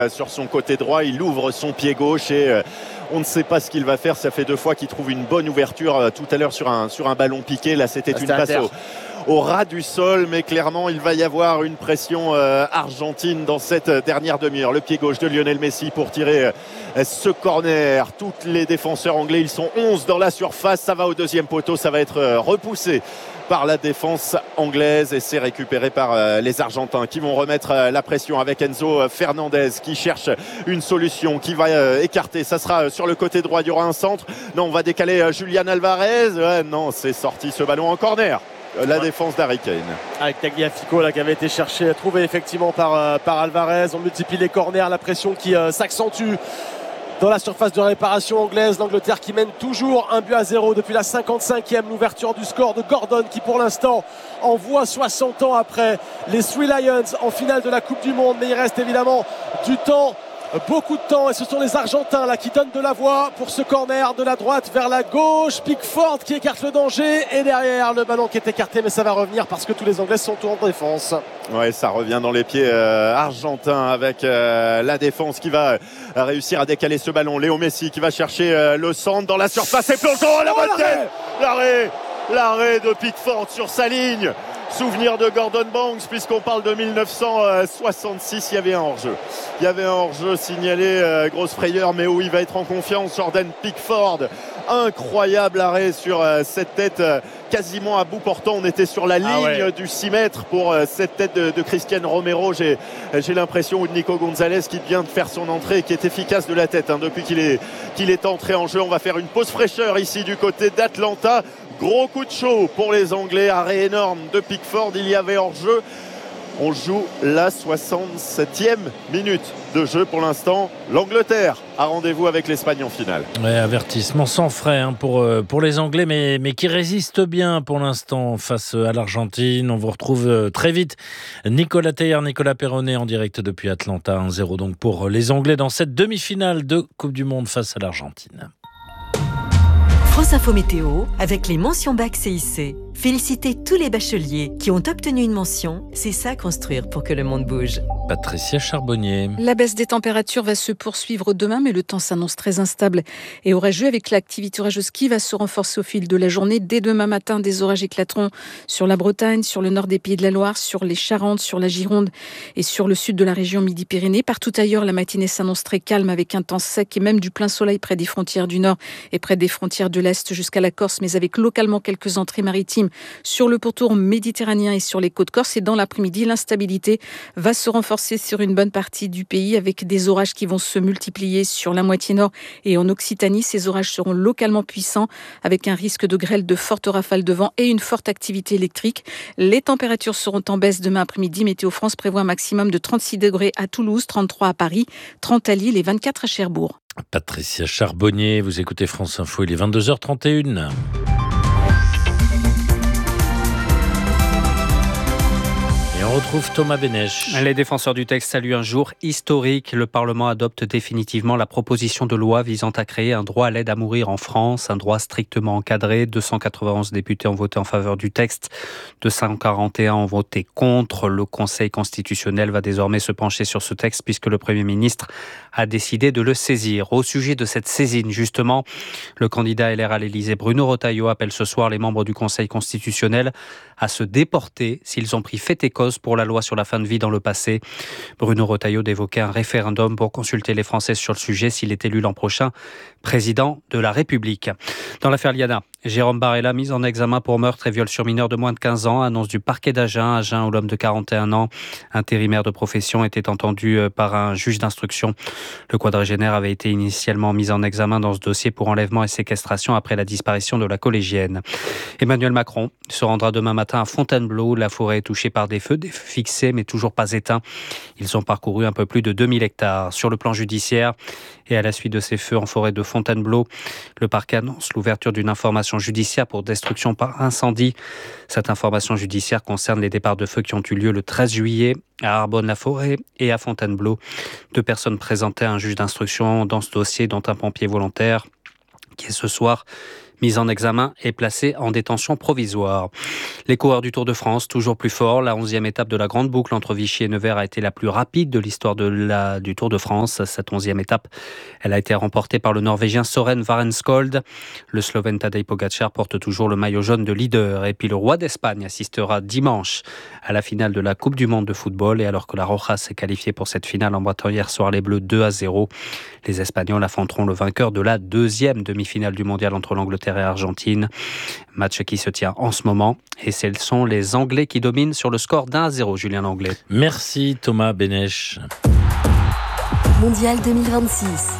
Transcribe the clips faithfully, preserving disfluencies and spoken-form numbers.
sur son côté droit, il ouvre son pied gauche et euh, on ne sait pas ce qu'il va faire. Ça fait deux fois qu'il trouve une bonne ouverture euh, tout à l'heure sur un, sur un ballon piqué. Là, c'était une passe au, au ras du sol, mais clairement, il va y avoir une pression euh, argentine dans cette dernière demi-heure. Le pied gauche de Lionel Messi pour tirer euh, ce corner. Tous les défenseurs anglais, ils sont onze dans la surface. Ça va au deuxième poteau, ça va être euh, repoussé par la défense anglaise et c'est récupéré par euh, les Argentins qui vont remettre euh, la pression avec Enzo Fernandez qui cherche une solution, qui va euh, écarter. Ça sera euh, sur le côté droit, il y aura un centre. Non, on va décaler euh, Julian Alvarez. Ouais, non, c'est sorti ce ballon en corner. La ouais. défense d'Harry Kane. Avec Tagliafico là, qui avait été cherché, trouvé effectivement par, euh, par Alvarez. On multiplie les corners, la pression qui euh, s'accentue dans la surface de réparation anglaise. L'Angleterre qui mène toujours un but à zéro depuis la cinquante-cinquième. L'ouverture du score de Gordon qui pour l'instant envoie soixante ans après les Three Lions en finale de la Coupe du Monde. Mais il reste évidemment du temps, beaucoup de temps, et ce sont les Argentins là qui donnent de la voix pour ce corner de la droite vers la gauche. Pickford qui écarte le danger et derrière le ballon qui est écarté, mais ça va revenir parce que tous les Anglais sont en défense. Ouais, ça revient dans les pieds euh, argentins avec euh, la défense qui va euh, réussir à décaler ce ballon. Léo Messi qui va chercher euh, le centre dans la surface et plongeon à la bonne tête. L'arrêt, l'arrêt de Pickford sur sa ligne. Souvenir de Gordon Banks, puisqu'on parle de mille neuf cent soixante-six, il y avait un hors-jeu. Il y avait un hors-jeu signalé, euh, grosse frayeur, mais où il va être en confiance. Jordan Pickford, incroyable arrêt sur euh, cette tête euh, quasiment à bout portant. On était sur la ligne ah ouais. du six mètres pour euh, cette tête de, de Cristian Romero. J'ai, j'ai l'impression, ou de Nico Gonzalez qui vient de faire son entrée et qui est efficace de la tête hein, depuis qu'il est, qu'il est entré en jeu. On va faire une pause fraîcheur ici du côté d'Atlanta. Gros coup de chaud pour les Anglais, arrêt énorme de Pickford, il y avait hors-jeu. On joue la soixante-septième minute de jeu pour l'instant. L'Angleterre a rendez-vous avec l'Espagne en finale. Ouais, avertissement sans frais hein, pour, pour les Anglais, mais, mais qui résistent bien pour l'instant face à l'Argentine. On vous retrouve très vite. Nicolas Théière, Nicolas Perronnet en direct depuis Atlanta. un zéro donc pour les Anglais dans cette demi-finale de Coupe du Monde face à l'Argentine. France Info Météo avec les mentions bac C I C. Félicitez tous les bacheliers qui ont obtenu une mention. C'est ça construire pour que le monde bouge. Patricia Charbonnier. La baisse des températures va se poursuivre demain, mais le temps s'annonce très instable et orageux avec l'activité orageuse qui va se renforcer au fil de la journée. Dès demain matin, des orages éclateront sur la Bretagne, sur le nord des Pays de la Loire, sur les Charentes, sur la Gironde et sur le sud de la région Midi-Pyrénées. Partout ailleurs, la matinée s'annonce très calme avec un temps sec et même du plein soleil près des frontières du nord et près des frontières de l'est jusqu'à la Corse, mais avec localement quelques entrées maritimes sur le pourtour méditerranéen et sur les côtes corses. Et dans l'après-midi, l'instabilité va se renforcer sur une bonne partie du pays avec des orages qui vont se multiplier sur la moitié nord et en Occitanie. Ces orages seront localement puissants avec un risque de grêle, de fortes rafales de vent et une forte activité électrique. Les températures seront en baisse demain après-midi. Météo France prévoit un maximum de trente-six degrés à Toulouse, trente-trois à Paris, trente à Lille et vingt-quatre à Cherbourg. Patricia Charbonnier, vous écoutez France Info, il est vingt-deux heures trente et une. Et on retrouve Thomas Bénèche. Les défenseurs du texte saluent un jour historique. Le Parlement adopte définitivement la proposition de loi visant à créer un droit à l'aide à mourir en France, un droit strictement encadré. deux cent quatre-vingt-onze députés ont voté en faveur du texte, deux cent quarante et un ont voté contre. Le Conseil constitutionnel va désormais se pencher sur ce texte puisque le Premier ministre a décidé de le saisir. Au sujet de cette saisine, justement, le candidat L R à l'Élysée, Bruno Retailleau, appelle ce soir les membres du Conseil constitutionnel à se déporter s'ils ont pris fait et cause pour la loi sur la fin de vie dans le passé. Bruno Retailleau d'évoquer un référendum pour consulter les Français sur le sujet s'il est élu l'an prochain président de la République. Dans l'affaire Liana, Jérôme Barella, mis en examen pour meurtre et viol sur mineur de moins de quinze ans, annonce du parquet d'Agen. Agen, où l'homme de quarante et un ans, intérimaire de profession, était entendu par un juge d'instruction. Le quadragénaire avait été initialement mis en examen dans ce dossier pour enlèvement et séquestration après la disparition de la collégienne. Emmanuel Macron se rendra demain matin à Fontainebleau. La forêt est touchée par des feux, des feux fixés mais toujours pas éteints. Ils ont parcouru un peu plus de deux mille hectares. Sur le plan judiciaire et à la suite de ces feux en forêt de Fontainebleau, le parquet annonce l'ouverture d'une information judiciaire pour destruction par incendie. Cette information judiciaire concerne les départs de feu qui ont eu lieu le treize juillet à Arbonne-la-Forêt et à Fontainebleau. Deux personnes présentées à un juge d'instruction dans ce dossier, dont un pompier volontaire qui est ce soir mis en examen et placé en détention provisoire. Les coureurs du Tour de France, toujours plus forts. La onzième étape de la grande boucle entre Vichy et Nevers a été la plus rapide de l'histoire de la, du Tour de France. Cette onzième étape, elle a été remportée par le Norvégien Søren Varenskold. Le Slovène Tadej Pogačar porte toujours le maillot jaune de leader. Et puis le roi d'Espagne assistera dimanche à la finale de la Coupe du Monde de football. Et alors que la Roja s'est qualifiée pour cette finale en battant hier soir les Bleus deux à zéro, les Espagnols affronteront le vainqueur de la deuxième demi-finale du mondial entre l'Angleterre et l'Argentine. Match qui se tient en ce moment. Et ce sont les Anglais qui dominent sur le score d'un à zéro, Julien Langlais. Merci Thomas Bénèche. Mondial deux mille vingt-six.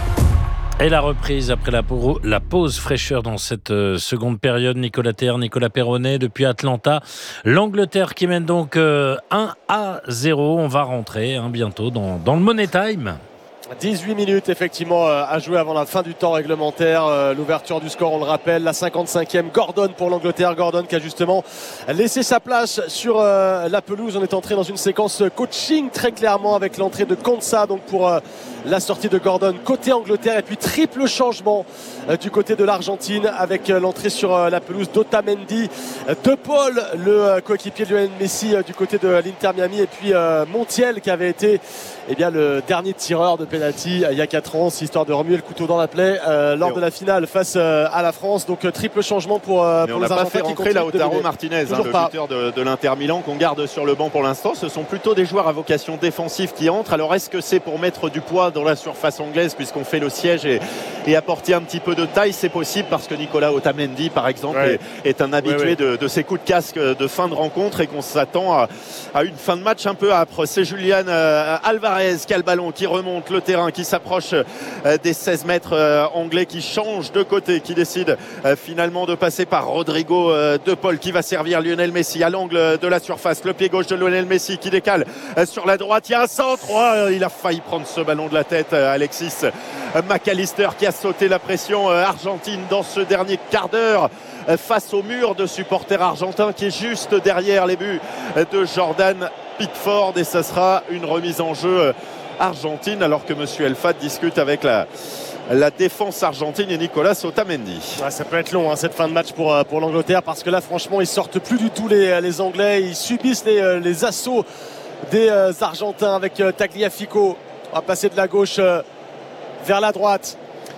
Et la reprise après la, pause, la pause fraîcheur dans cette euh, seconde période. Nicolas Théard, Nicolas Perronnet depuis Atlanta. L'Angleterre qui mène donc euh, un à zéro. On va rentrer hein, bientôt dans, dans le Money Time. dix-huit minutes effectivement à jouer avant la fin du temps réglementaire. L'ouverture du score, on le rappelle, la cinquante-cinquième. Gordon pour l'Angleterre. Gordon qui a justement laissé sa place sur la pelouse. On est entré dans une séquence coaching très clairement avec l'entrée de Konsa donc pour la sortie de Gordon côté Angleterre, et puis triple changement du côté de l'Argentine avec l'entrée sur la pelouse d'Otamendi, De Paul, le coéquipier de Lionel Messi du côté de l'Inter Miami, et puis Montiel qui avait été eh bien, le dernier tireur de penalty il y a quatre ans, c'est histoire de remuer le couteau dans la plaie euh, lors de la finale face euh, à la France. Donc triple changement pour, euh, pour on les n'a pas fait rentrer Lautaro Martinez, hein, le pas. buteur de, de l'Inter Milan qu'on garde sur le banc pour l'instant. Ce sont plutôt des joueurs à vocation défensive qui entrent. Alors est-ce que c'est pour mettre du poids dans la surface anglaise puisqu'on fait le siège et, et apporter un petit peu de taille? C'est possible parce que Nicolas Otamendi par exemple ouais. est, est un habitué ouais, ouais. De, de ces coups de casque de fin de rencontre et qu'on s'attend à, à une fin de match un peu âpre. C'est Julian euh, Alvarez qui a le ballon, qui remonte le terrain, qui s'approche euh, des seize mètres euh, anglais, qui change de côté, qui décide euh, finalement de passer par Rodrigo euh, De Paul qui va servir Lionel Messi à l'angle de la surface. Le pied gauche de Lionel Messi qui décale euh, sur la droite. Il y a un centre. Oh, il a failli prendre ce ballon de la tête, euh, Alexis euh, McAllister qui a sauté la pression euh, argentine dans ce dernier quart d'heure euh, face au mur de supporters argentins qui est juste derrière les buts euh, de Jordan Pickford, et ça sera une remise en jeu euh, argentine alors que Monsieur Elfat discute avec la, la défense argentine et Nicolas Otamendi. Ouais, ça peut être long hein, cette fin de match pour, pour l'Angleterre, parce que là franchement ils sortent plus du tout les, les Anglais, ils subissent les, les assauts des euh, Argentins avec euh, Tagliafico. On va passer de la gauche euh, vers la droite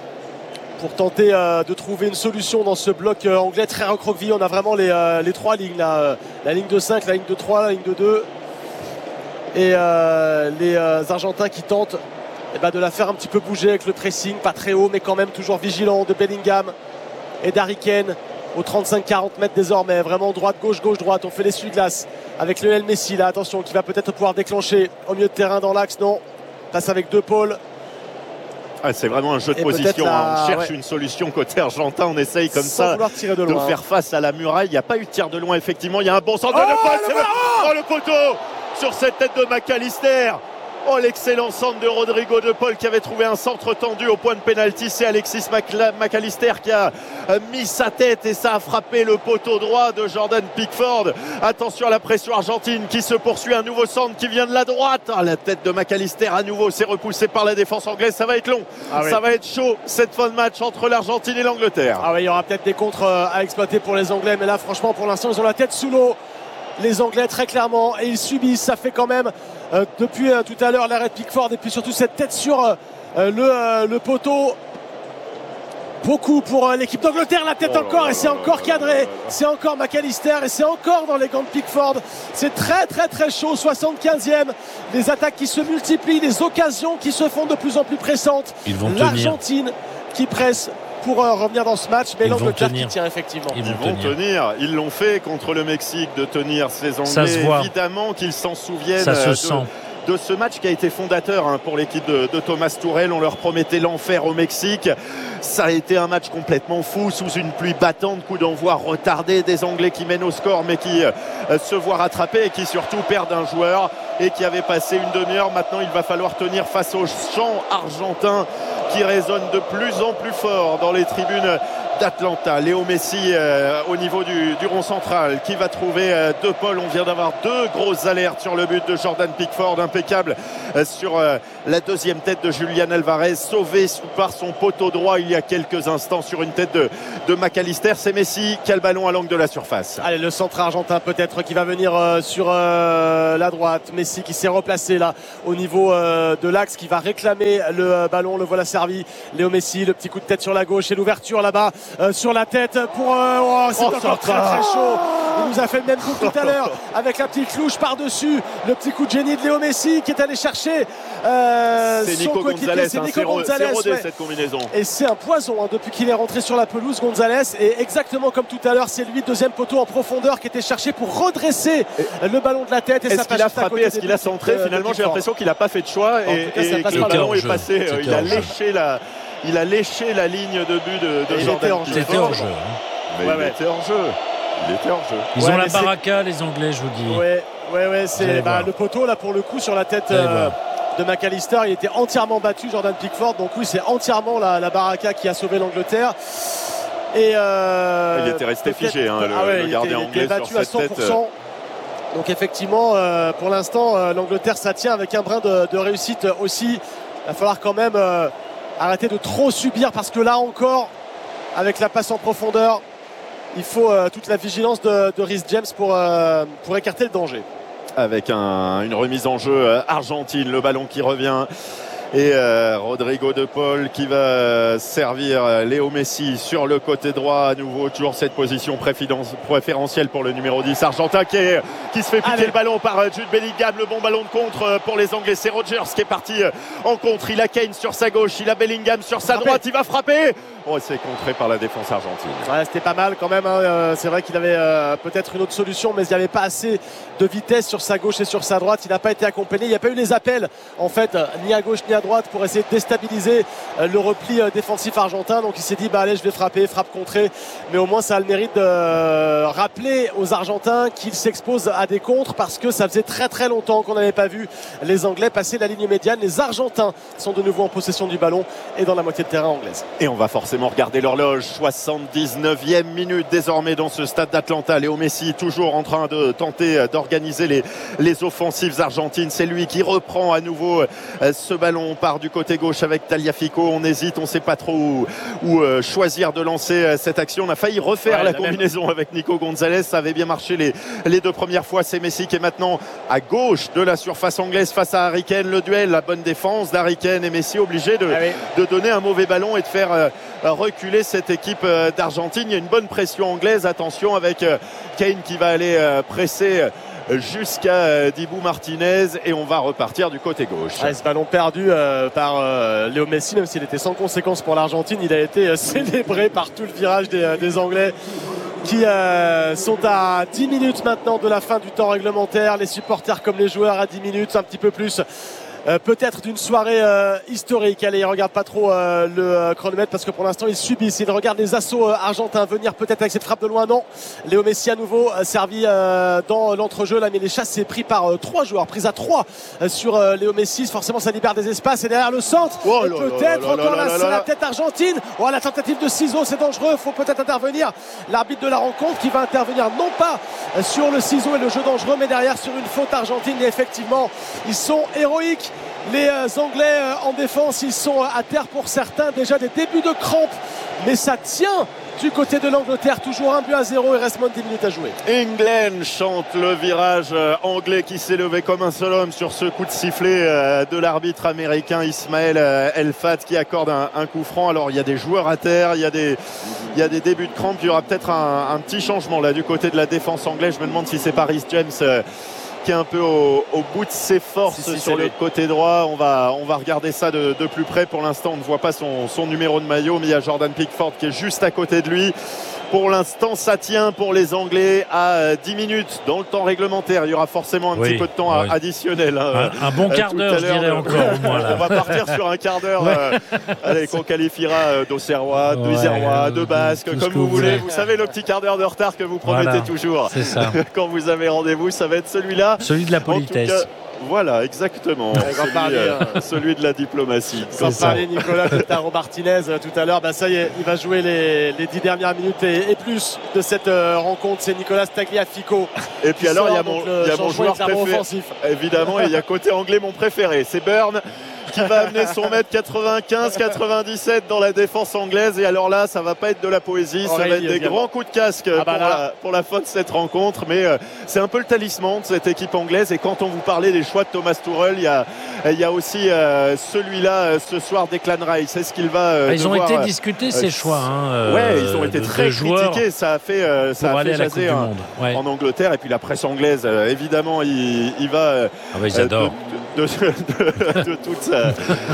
pour tenter euh, de trouver une solution dans ce bloc euh, anglais très recroquevillé. On a vraiment les, euh, les trois lignes là, euh, la ligne de cinq, la ligne de trois, la ligne de deux. Et euh, les euh, Argentins qui tentent eh ben, de la faire un petit peu bouger avec le pressing, pas très haut mais quand même toujours vigilant, de Bellingham et d'Harry Kane aux trente-cinq quarante mètres désormais, vraiment droite, gauche, gauche, droite. On fait l'essuie-glace avec Lionel Messi là, attention, qui va peut-être pouvoir déclencher au milieu de terrain dans l'axe. Non, passe avec De Paul. Ah, c'est vraiment un jeu de et position, la... hein. On cherche ouais. une solution côté argentin, on essaye comme Sans ça tirer de, loin, de faire hein. face à la muraille. Il n'y a pas eu de tir de loin effectivement, il y a un bon centre de oh, De Paul, c'est le... Oh, le poteau sur cette tête de McAllister. Oh, l'excellent centre de Rodrigo De Paul qui avait trouvé un centre tendu au point de pénalty. C'est Alexis McAllister qui a mis sa tête et ça a frappé le poteau droit de Jordan Pickford. Attention à la pression argentine qui se poursuit. Un nouveau centre qui vient de la droite. Ah, la tête de McAllister à nouveau, c'est repoussé par la défense anglaise. Ça va être long, ah oui. ça va être chaud cette fin de match entre l'Argentine et l'Angleterre. Ah oui, il y aura peut-être des contres à exploiter pour les Anglais, mais là franchement pour l'instant ils ont la tête sous l'eau. Les Anglais très clairement, et ils subissent. Ça fait quand même euh, depuis euh, tout à l'heure l'arrêt de Pickford et puis surtout cette tête sur euh, le, euh, le poteau. Beaucoup pour euh, l'équipe d'Angleterre, la tête oh encore, et c'est encore cadré. C'est encore McAllister et c'est encore dans les gants de Pickford. C'est très très très chaud. soixante-quinzième, les attaques qui se multiplient, les occasions qui se font de plus en plus pressantes. Ils vont L'Argentine tenir. qui presse pour euh, revenir dans ce match, mais Ils l'Angleterre qui tient effectivement. Ils, Ils vont tenir. tenir. Ils l'ont fait contre le Mexique, de tenir ces Anglais. Évidemment qu'ils s'en souviennent. Ça se de, sent. de ce match qui a été fondateur hein, pour l'équipe de, de Thomas Tuchel. On leur promettait l'enfer au Mexique. Ça a été un match complètement fou, sous une pluie battante, coup d'envoi retardé, des Anglais qui mènent au score mais qui euh, se voient rattraper et qui surtout perdent un joueur et qui avait passé une demi-heure. Maintenant il va falloir tenir face au chant argentin qui résonne de plus en plus fort dans les tribunes d'Atlanta. Léo Messi euh, au niveau du, du rond central qui va trouver euh, De Paul. On vient d'avoir deux grosses alertes sur le but de Jordan Pickford, impeccable euh, sur euh, la deuxième tête de Julian Alvarez, sauvé par son poteau droit il y a quelques instants sur une tête de, de McAllister. C'est Messi qui a le ballon à l'angle de la surface. Allez, le centre argentin peut-être qui va venir euh, sur euh, la droite. Messi qui s'est replacé là au niveau euh, de l'axe, qui va réclamer le euh, ballon. Le voilà servi. Léo Messi, le petit coup de tête sur la gauche et l'ouverture là-bas euh, sur la tête pour... Euh, oh, c'est oh, encore très très chaud. Il nous a fait le même coup tout à l'heure avec la petite louche par-dessus. Le petit coup de génie de Léo Messi qui est allé chercher euh, c'est son Nico coéquipier. C'est Nico Gonzalez. Ouais. Cette combinaison. Et c'est un poison hein, depuis qu'il est rentré sur la pelouse, Gonzalez. Et exactement comme tout à l'heure, c'est lui, deuxième poteau en profondeur, qui était cherché pour redresser et le ballon de la tête. Et est-ce ça qu'il a frappé, est-ce qu'il a centré? Finalement, j'ai l'impression qu'il n'a pas fait de choix et, cas, et que le ballon est passé. Euh, il a léché la, il a léché la ligne de but de, de Jordan. Il était hors jeu. Mais ouais, il ouais. était hors jeu. Il était hors jeu. Ils ouais, ont la baraka, les Anglais, je vous dis. Ouais, ouais, ouais. C'est bah, le poteau là pour le coup sur la tête euh, de McAllister. Il était entièrement battu, Jordan Pickford. Donc oui, c'est entièrement la, la baraka qui a sauvé l'Angleterre. Et euh, il était resté figé, hein, le, ah ouais, le gardien il était, anglais il était battu sur à cette cent pour cent. tête. Donc effectivement, euh, pour l'instant, euh, l'Angleterre ça tient avec un brin de, de réussite aussi. Il va falloir quand même euh, arrêter de trop subir parce que là encore, avec la passe en profondeur, il faut euh, toute la vigilance de, de Reece James pour, euh, pour écarter le danger. Avec un, une remise en jeu euh, argentine, le ballon qui revient. Et euh, Rodrigo de Paul qui va euh, servir euh, Léo Messi sur le côté droit. À nouveau, toujours cette position préférentielle pour le numéro dix argentin qui, est, qui se fait piquer Allez. le ballon par euh, Jude Bellingham. Le bon ballon de contre euh, pour les Anglais. C'est Rogers qui est parti euh, en contre. Il a Kane sur sa gauche, il a Bellingham sur sa droite. Il va frapper. Oh, c'est contré par la défense argentine. Ouais, c'était pas mal quand même. Hein. C'est vrai qu'il avait euh, peut-être une autre solution, mais il n'y avait pas assez de vitesse sur sa gauche et sur sa droite. Il n'a pas été accompagné. Il n'y a pas eu les appels, en fait, ni à gauche ni à droite pour essayer de déstabiliser euh, le repli euh, défensif argentin. Donc il s'est dit, bah allez, je vais frapper, frappe contrée. Mais au moins, ça a le mérite de euh, rappeler aux Argentins qu'ils s'exposent à des contres parce que ça faisait très très longtemps qu'on n'avait pas vu les Anglais passer la ligne médiane. Les Argentins sont de nouveau en possession du ballon et dans la moitié de terrain anglaise. Et on va forcément regarder l'horloge. soixante-dix-neuvième minute désormais dans ce stade d'Atlanta. Léo Messi toujours en train de tenter d'organiser les, les offensives argentines. C'est lui qui reprend à nouveau euh, ce ballon. On part du côté gauche avec Tagliafico. On hésite, on ne sait pas trop où, où euh, choisir de lancer euh, cette action. On a failli refaire ouais, la, la combinaison même. avec Nico Gonzalez. Ça avait bien marché les, les deux premières fois. C'est Messi qui est maintenant à gauche de la surface anglaise face à Harry Kane. Le duel, la bonne défense d'Harry Kane et Messi obligé de, ah oui. de donner un mauvais ballon et de faire euh, reculer cette équipe euh, d'Argentine. Il y a une bonne pression anglaise. Attention avec euh, Kane qui va aller euh, presser euh, jusqu'à euh, Dibu Martinez et on va repartir du côté gauche. Ah, ce ballon perdu euh, par euh, Léo Messi, même s'il était sans conséquence pour l'Argentine, il a été euh, célébré par tout le virage des, euh, des Anglais qui euh, sont à dix minutes maintenant de la fin du temps réglementaire. Les supporters comme les joueurs à dix minutes, un petit peu plus. Euh, peut-être d'une soirée euh, historique. Allez, il regarde pas trop euh, le euh, chronomètre parce que pour l'instant ils subissent. Il regarde les assauts euh, argentins venir peut-être avec cette frappe de loin. Non, Léo Messi à nouveau euh, servi euh, dans l'entrejeu là, mais les chasses c'est pris par euh, trois joueurs, prise à trois euh, sur euh, Léo Messi. Forcément ça libère des espaces et derrière le centre. Oh et peut-être encore là, c'est la tête argentine. Oh, la tentative de ciseau, c'est dangereux. Faut peut-être intervenir. L'arbitre de la rencontre qui va intervenir non pas euh, sur le ciseau et le jeu dangereux, mais derrière sur une faute argentine. Et effectivement, ils sont héroïques. Les Anglais en défense, ils sont à terre pour certains, déjà des débuts de crampes, mais ça tient du côté de l'Angleterre, toujours un but à zéro, il reste moins de dix minutes à jouer. England chante le virage anglais qui s'est levé comme un seul homme sur ce coup de sifflet de l'arbitre américain Ismaël Elfat qui accorde un, un coup franc. Alors il y a des joueurs à terre, il y a des, il y a des débuts de crampes, il y aura peut-être un, un petit changement là du côté de la défense anglaise. Je me demande si c'est Paris James euh, qui est un peu au, au bout de ses forces si, si, sur le lui. côté droit. On va, on va regarder ça de, de plus près. Pour l'instant, on ne voit pas son, son numéro de maillot, mais il y a Jordan Pickford qui est juste à côté de lui. Pour l'instant, ça tient pour les Anglais à dix minutes dans le temps réglementaire. Il y aura forcément un oui, petit peu de temps oui. additionnel. Hein. Un, un bon quart d'heure, je dirais encore au moins. Là. On va partir sur un quart d'heure ouais. euh, allez, qu'on qualifiera euh, d'Auxerrois, ouais, d'Isérois, de Basque, comme vous, vous voulez. Vous savez, le petit quart d'heure de retard que vous promettez voilà, toujours. C'est ça. Quand vous avez rendez-vous, ça va être celui-là. Celui de la politesse. Voilà, exactement. Celui, parler, euh, celui de la diplomatie. Sans parler Nicolas Lautaro Martinez euh, tout à l'heure, bah ça y est, il va jouer les, les dix dernières minutes et, et plus de cette euh, rencontre. C'est Nicolas Tagliafico. Et puis alors, il y a mon, y a mon joueur préféré. Offensif. Évidemment, et il y a côté anglais mon préféré. C'est Burn qui va amener son mètre quatre-vingt-quinze quatre-vingt-dix-sept dans la défense anglaise. Et alors là, ça va pas être de la poésie, ça va être des grands coups de casque ah bah pour, la, pour la fin de cette rencontre. Mais euh, c'est un peu le talisman de cette équipe anglaise. Et quand on vous parlait des choix de Thomas Tuchel, il y a, il y a aussi euh, celui-là euh, ce soir, Declan Rice. Est-ce qu'il va euh, Ils devoir, ont été discutés ces euh, choix. Hein, ouais, euh, ils ont été de, très de critiqués. Ça a fait, euh, ça pour a aller fait à la Coupe jaser du un, Monde. Ouais. en Angleterre. Et puis la presse anglaise, euh, évidemment, il, il va euh, ah bah, ils adorent. de, de, de, de, de toute sa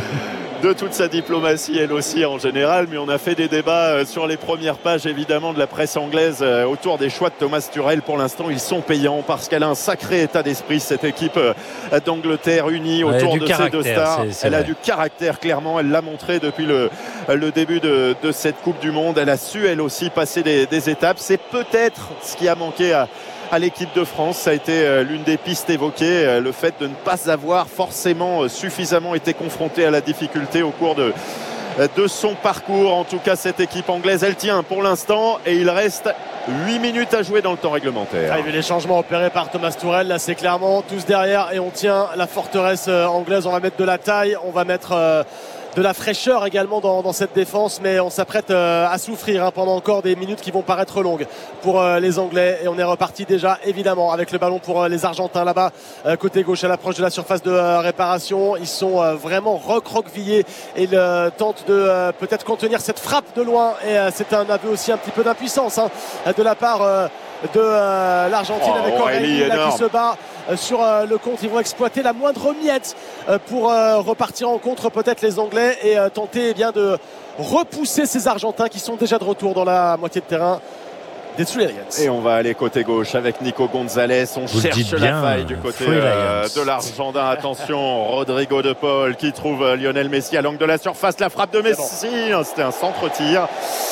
de toute sa diplomatie, elle aussi en général. Mais on a fait des débats euh, sur les premières pages, évidemment, de la presse anglaise euh, autour des choix de Thomas Tuchel. Pour l'instant, ils sont payants parce qu'elle a un sacré état d'esprit, cette équipe euh, d'Angleterre unie ouais, autour de ces deux stars. c'est, c'est elle vrai. a du caractère, clairement. Elle l'a montré depuis le, le début de, de cette Coupe du Monde. Elle a su, elle aussi, passer des, des étapes. C'est peut-être ce qui a manqué à à l'équipe de France. Ça a été euh, l'une des pistes évoquées, euh, le fait de ne pas avoir forcément euh, suffisamment été confronté à la difficulté au cours de, euh, de son parcours. En tout cas, cette équipe anglaise, elle tient pour l'instant et il reste huit minutes à jouer dans le temps réglementaire. Ah, il y a eu les changements opérés par Thomas Tuchel. Là, c'est clairement tous derrière et on tient la forteresse euh, anglaise. On va mettre de la taille, on va mettre euh, de la fraîcheur également dans, dans cette défense, mais on s'apprête euh, à souffrir hein, pendant encore des minutes qui vont paraître longues pour euh, les Anglais. Et on est reparti déjà évidemment avec le ballon pour euh, les Argentins là-bas euh, côté gauche à l'approche de la surface de euh, réparation. Ils sont euh, vraiment recroquevillés et ils euh, tentent de euh, peut-être contenir cette frappe de loin et euh, c'est un aveu aussi un petit peu d'impuissance hein, de la part euh, de euh, l'Argentine oh, avec Aurélie là, qui se bat euh, sur euh, le compte. Ils vont exploiter la moindre miette euh, pour euh, repartir en contre peut-être les Anglais et euh, tenter eh bien, de repousser ces Argentins qui sont déjà de retour dans la moitié de terrain des Three Lions. Et on va aller côté gauche avec Nico Gonzalez. On Vous cherche bien, la faille du côté euh, de l'Argentin. Attention, Rodrigo de Paul qui trouve euh, Lionel Messi à l'angle de la surface. La frappe de Messi, bon. C'était un centre-tir.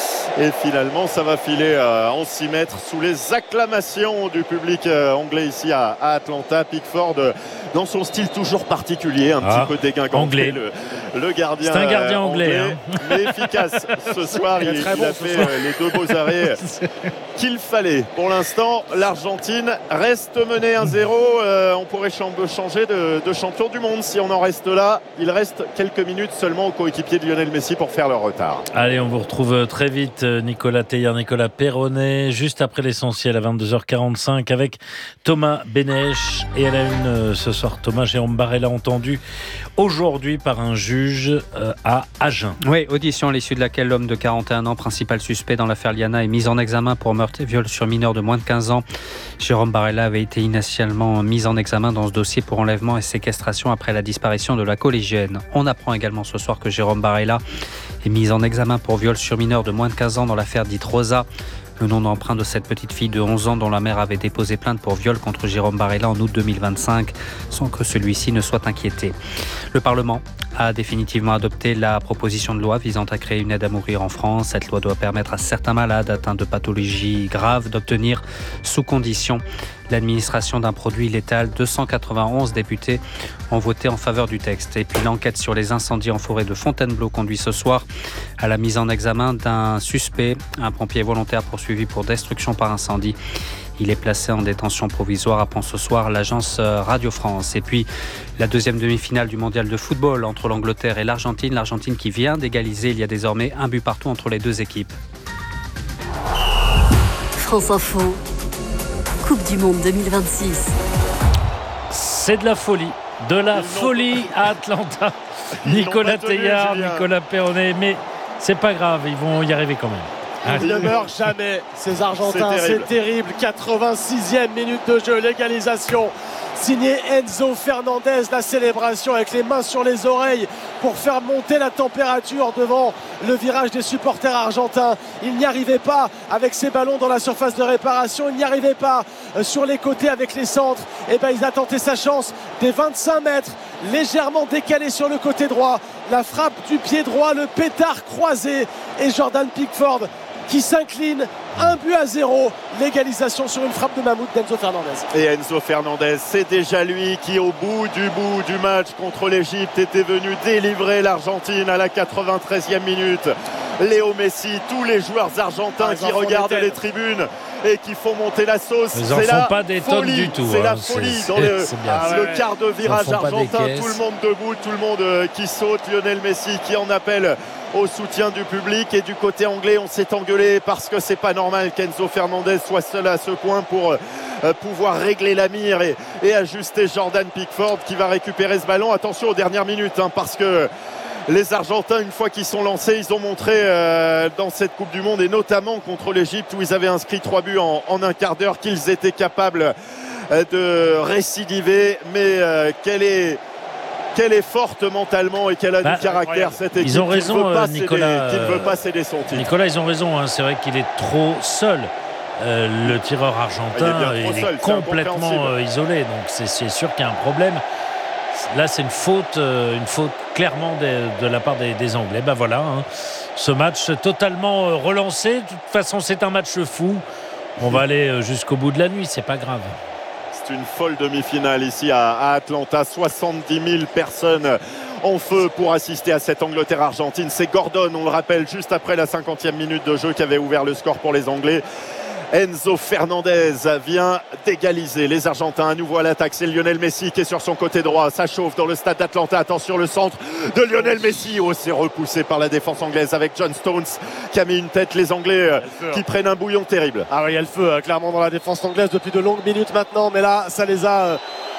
Et finalement, ça va filer euh, en six mètres sous les acclamations du public euh, anglais ici à, à Atlanta. Pickford, euh, dans son style toujours particulier, un ah, petit peu dégingant. Anglais. Le, le gardien. C'est un gardien euh, anglais, anglais hein. mais efficace ce soir. Il, il, très il bon a ce fait soir. euh, les deux beaux arrêts qu'il fallait. Pour l'instant, l'Argentine reste menée un zéro. Euh, on pourrait changer de, de champion du monde si on en reste là. Il reste quelques minutes seulement aux coéquipiers de Lionel Messi pour faire leur retard. Allez, on vous retrouve très vite, Nicolas Teilhard, Nicolas Perronnet, juste après l'essentiel à vingt-deux heures quarante-cinq avec Thomas Benech. Et à la une ce soir, Thomas, Jérôme Barella entendu aujourd'hui par un juge euh, à Agen. Oui, audition à l'issue de laquelle l'homme de quarante et un ans, principal suspect dans l'affaire Liana, est mis en examen pour meurtre et viol sur mineur de moins de quinze ans. Jérôme Barella avait été initialement mis en examen dans ce dossier pour enlèvement et séquestration après la disparition de la collégienne. On apprend également ce soir que Jérôme Barella est mis en examen pour viol sur mineur de moins de quinze ans dans l'affaire dite Rosa. Le nom d'emprunt de cette petite fille de onze ans dont la mère avait déposé plainte pour viol contre Jérôme Barella en août deux mille vingt-cinq sans que celui-ci ne soit inquiété. Le Parlement a définitivement adopté la proposition de loi visant à créer une aide à mourir en France. Cette loi doit permettre à certains malades atteints de pathologies graves d'obtenir, sous condition, l'administration d'un produit létal. Deux cent quatre-vingt-onze députés ont voté en faveur du texte. Et puis l'enquête sur les incendies en forêt de Fontainebleau conduit ce soir à la mise en examen d'un suspect, un pompier volontaire poursuivi pour destruction par incendie. Il est placé en détention provisoire, apprend ce soir l'agence Radio France. Et puis, la deuxième demi-finale du mondial de football entre l'Angleterre et l'Argentine. L'Argentine qui vient d'égaliser. Il y a désormais un but partout entre les deux équipes. France Info, Coupe du Monde deux mille vingt-six. C'est de la folie. De la folie à Atlanta. Nicolas Teilhard, Nicolas Perronnet. Mais c'est pas grave, ils vont y arriver quand même. Ils ne meurent jamais, ces Argentins, c'est terrible. c'est terrible. quatre-vingt-sixième minute de jeu, l'égalisation. Signé Enzo Fernandez, la célébration avec les mains sur les oreilles pour faire monter la température devant le virage des supporters argentins. Il n'y arrivait pas avec ses ballons dans la surface de réparation, il n'y arrivait pas sur les côtés avec les centres. Et ben il a tenté sa chance des vingt-cinq mètres, légèrement décalé sur le côté droit. La frappe du pied droit, le pétard croisé et Jordan Pickford qui s'incline, un but à zéro, l'égalisation sur une frappe de mammouth d'Enzo Fernandez. Et Enzo Fernandez, c'est déjà lui qui au bout du bout du match contre l'Égypte était venu délivrer l'Argentine à la quatre-vingt-treizième minute Léo Messi, tous les joueurs argentins ah, qui regardent les tribunes et qui font monter la sauce. Ils en c'est font la pas des tonnes du tout. C'est hein. la folie c'est, dans c'est, le, c'est ah, le quart de virage argentin. Tout le monde debout, tout le monde euh, qui saute. Lionel Messi qui en appelle au soutien du public. Et du côté anglais, on s'est engueulé parce que c'est pas normal qu'Enzo Fernandez soit seul à ce point pour euh, pouvoir régler la mire et, et ajuster Jordan Pickford qui va récupérer ce ballon. Attention aux dernières minutes hein, parce que les Argentins, une fois qu'ils sont lancés, ils ont montré euh, dans cette Coupe du Monde et notamment contre l'Égypte où ils avaient inscrit trois buts en, en un quart d'heure qu'ils étaient capables euh, de récidiver. Mais euh, quelle est qu'elle est forte mentalement et qu'elle a bah, du caractère cette équipe. Ils ont raison, qui ne veut pas Nicolas. Céder, qui ne veut pas céder son titre. Nicolas, ils ont raison. Hein, c'est vrai qu'il est trop seul. Euh, le tireur argentin, il est, il seul, est complètement euh, isolé. Donc c'est, c'est sûr qu'il y a un problème. Là, c'est une faute, euh, une faute clairement de, de la part des, des Anglais. Ben voilà, hein, ce match totalement euh, relancé. De toute façon, c'est un match fou. On va aller euh, jusqu'au bout de la nuit, c'est pas grave. C'est une folle demi-finale ici à, à Atlanta. soixante-dix mille personnes en feu pour assister à cette Angleterre-Argentine. C'est Gordon, on le rappelle, juste après la cinquantième minute de jeu qui avait ouvert le score pour les Anglais. Enzo Fernandez vient d'égaliser les Argentins à nouveau à l'attaque. C'est Lionel Messi qui est sur son côté droit. Ça chauffe dans le stade d'Atlanta. Attention, le centre de Lionel Messi. Oh, c'est repoussé par la défense anglaise avec John Stones qui a mis une tête. Les Anglais feu, qui hein. prennent un bouillon terrible. Ah oui, il y a le feu hein, clairement dans la défense anglaise depuis de longues minutes maintenant. Mais là, ça les a euh,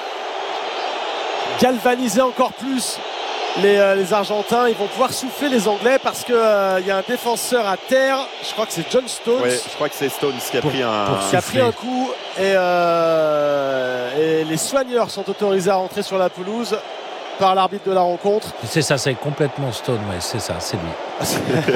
galvanisés encore plus. Les, euh, les Argentins, ils vont pouvoir souffler les Anglais parce qu'il euh, y a un défenseur à terre. Je crois que c'est John Stones. Oui, je crois que c'est Stones qui a, pour, pris, un... qui a pris un coup. Et, euh, et les soigneurs sont autorisés à rentrer sur la pelouse par l'arbitre de la rencontre. C'est ça, c'est complètement Stone. Ouais, c'est ça, c'est lui.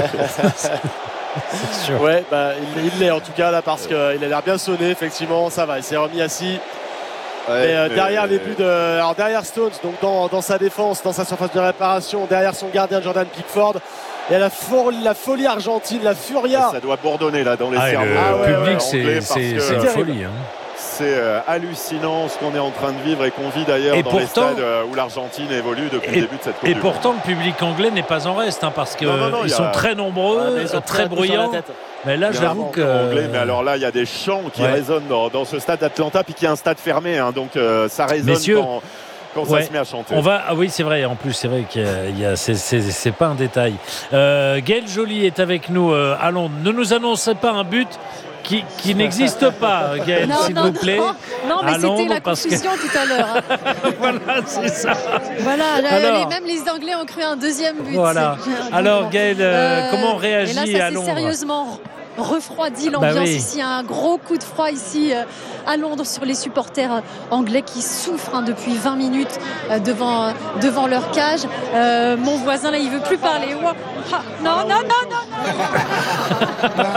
C'est sûr. Ouais, bah, il, il l'est en tout cas là parce qu'il a l'air bien sonné. Effectivement, ça va. Il s'est remis assis. Ouais, et euh, derrière euh, les buts de alors derrière Stones donc dans, dans sa défense, dans sa surface de réparation, derrière son gardien Jordan Pickford, il y a la, for, la folie argentine, la furia. Ça doit bourdonner là dans les ah, cerveaux. Le ah, ouais, public, ouais, c'est, c'est, c'est une folie. Hein. C'est euh, hallucinant ce qu'on est en train de vivre et qu'on vit d'ailleurs et dans pourtant, les stades euh, où l'Argentine évolue depuis et, le début de cette Coupe Et du pourtant, monde. Le public anglais n'est pas en reste hein, parce qu'ils a... sont très nombreux, ah, sont très bruyants. Mais là, j'avoue que. Anglais, mais alors là, il y a des chants qui ouais. résonnent dans, dans ce stade d'Atlanta, puis qui est un stade fermé, hein, donc euh, ça résonne Messieurs, quand, quand ouais, ça se met à chanter. On va, ah oui, c'est vrai. En plus, c'est vrai qu'il y a, il y a c'est, c'est, c'est pas un détail. Euh, Gaël Joly est avec nous euh, à Londres. Ne nous annoncez pas un but. Qui, qui n'existe pas, Gaël, non, s'il non, vous plaît. Non, non mais Londres, c'était la confusion que... tout à l'heure. Hein. Voilà, c'est ça. Voilà, alors, les, même les Anglais ont cru un deuxième but. Voilà. Alors, Gaël, euh, comment on réagit là, ça à Londres ? Sérieusement refroidi l'ambiance bah oui. ici, un gros coup de froid ici euh, à Londres sur les supporters anglais qui souffrent hein, depuis vingt minutes euh, devant, euh, devant leur cage. Euh, mon voisin là il veut plus parler. Wow. Ah, non, non, non, non, non.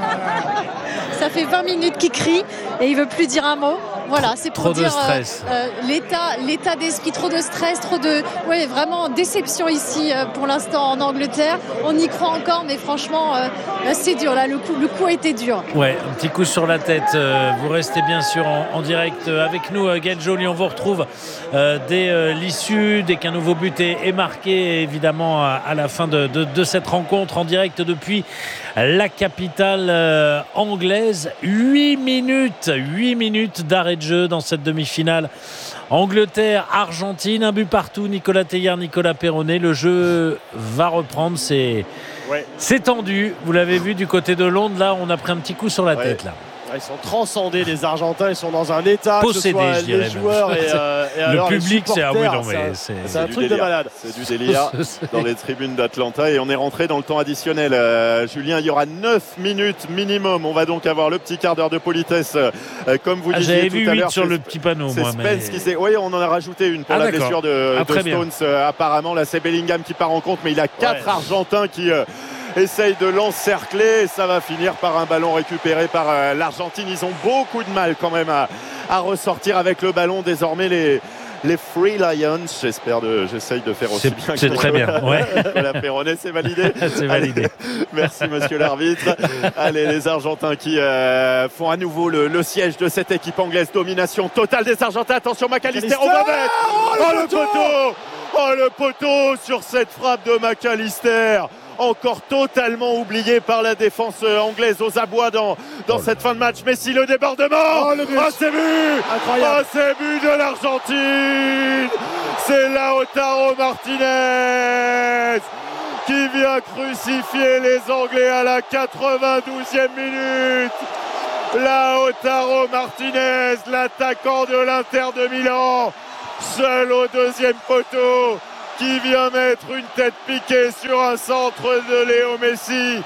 Ça fait vingt minutes qu'il crie et il veut plus dire un mot. Voilà, c'est pour trop dire de stress. Euh, euh, l'état, l'état d'esprit, trop de stress, trop de, ouais, vraiment déception ici euh, pour l'instant en Angleterre. On y croit encore, mais franchement, euh, c'est dur là. Le coup, le coup a été dur. Ouais, un petit coup sur la tête. Euh, vous restez bien sûr en, en direct avec nous, euh, Gaël Joly. On vous retrouve euh, dès euh, l'issue, dès qu'un nouveau but est, est marqué, évidemment à, à la fin de, de, de cette rencontre en direct depuis la capitale euh, anglaise. huit minutes, huit minutes d'arrêt de jeu dans cette demi-finale. Angleterre-Argentine, un but partout. Nicolas Teilhard, Nicolas Perronnet. Le jeu va reprendre. C'est, ouais. c'est tendu. Vous l'avez vu du côté de Londres. Là, on a pris un petit coup sur la ouais. tête. Là. Ils sont transcendés, les Argentins. Ils sont dans un état. Possédé, que ce soit je dirais les joueurs et, euh, et le alors public, les c'est ah oui, non, mais c'est, c'est, c'est un c'est truc délire. de malade. C'est du délire dans les tribunes d'Atlanta et on est rentré dans le temps additionnel. Euh, Julien, il y aura neuf minutes minimum. On va donc avoir le petit quart d'heure de politesse, euh, comme vous ah, disiez j'avais tout vu à l'heure. Sur c'est, le petit panneau, c'est moi. Spence mais... qui s'est. Oui, on en a rajouté une pour ah, la d'accord. blessure de, ah, de Stones. bien. Euh, apparemment, là, c'est Bellingham qui part en compte, mais il a quatre ouais. Argentins qui. Euh, essaye de l'encercler et ça va finir par un ballon récupéré par euh, l'Argentine. Ils ont beaucoup de mal quand même à, à ressortir avec le ballon. Désormais les, les Free Lions, j'espère de, j'essaye de faire aussi c'est, bien c'est que très bien, ouais. La Perronnet, c'est validé. C'est validé. Allez, merci monsieur l'arbitre. Allez, les Argentins qui euh, font à nouveau le, le siège de cette équipe anglaise. Domination totale des Argentins. Attention McAllister, on va mettre oh, oh le poteau. Oh le poteau sur cette frappe de McAllister. encore totalement oublié par la défense anglaise aux abois dans, dans oh cette fin de match. Messi, le débordement. Oh, le but. Oh, c'est but. Incroyable. Oh, c'est but de l'Argentine. C'est Lautaro Martinez qui vient crucifier les Anglais à la quatre-vingt-douzième minute. Lautaro Martinez, l'attaquant de l'Inter de Milan, seul au deuxième poteau, qui vient mettre une tête piquée sur un centre de Léo Messi.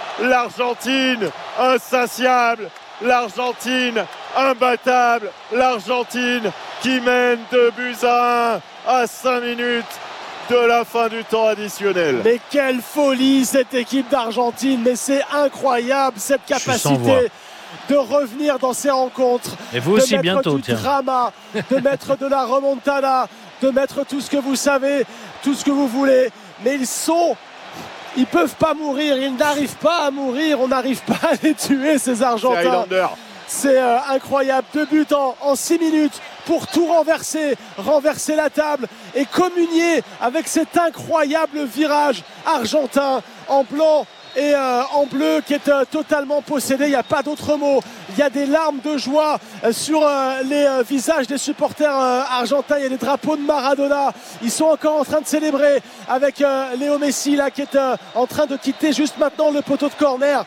L'Argentine insatiable, l'Argentine imbattable, l'Argentine qui mène deux buts à un à cinq minutes de la fin du temps additionnel. Mais quelle folie cette équipe d'Argentine, mais c'est incroyable cette capacité de revenir dans ces rencontres, et vous de aussi mettre bientôt, du tiens. drama, de mettre de la remontada, de mettre tout ce que vous savez, tout ce que vous voulez, mais ils sont, ils peuvent pas mourir, ils n'arrivent pas à mourir, on n'arrive pas à les tuer ces Argentins. C'est euh, incroyable, deux buts en, en six minutes pour tout renverser, renverser la table et communier avec cet incroyable virage argentin en blanc et euh, en bleu qui est euh, totalement possédé, il n'y a pas d'autre mot. Il y a des larmes de joie euh, sur euh, les euh, visages des supporters euh, argentins. Il y a des drapeaux de Maradona, ils sont encore en train de célébrer avec euh, Léo Messi là, qui est euh, en train de quitter juste maintenant le poteau de corner.